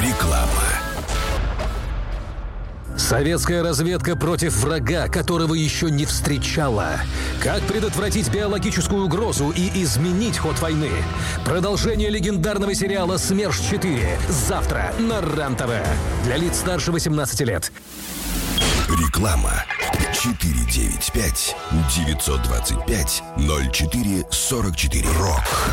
Реклама. Советская разведка против врага, которого еще не встречала. Как предотвратить биологическую угрозу и изменить ход войны? Продолжение легендарного сериала «СМЕРШ-4» завтра на РЕН-ТВ. Для лиц старше 18 лет. Реклама. 495-925-0444. Рок.